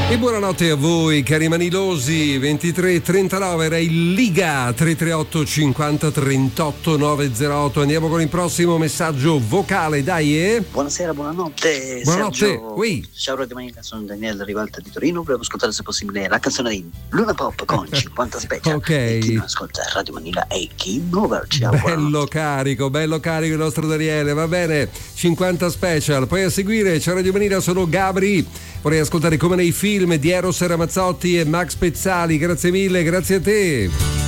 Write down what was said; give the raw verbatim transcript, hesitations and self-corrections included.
E buonanotte a voi cari manilosi. Ventitré e trentanove era il Liga. Tre tre otto cinquanta trentotto novecentotto. Andiamo con il prossimo messaggio vocale, dai. eh? Buonasera, buonanotte. Buonanotte. Sergio. Oui. Ciao Radio Manica, sono Daniele Rivalta di Torino. Volevo ascoltare se possibile la canzone di Luna Pop con cinquanta Special. Ok. E chi non ascolta Radio Manila è Kim Over. Ciao. Bello buonanotte. carico, bello carico il nostro Daniele, va bene. cinquanta Special. Poi a seguire c'è Radio Manila, sono Gabri. Vorrei ascoltare Come nei film di Eros Ramazzotti e Max Pezzali. Grazie mille, grazie a te.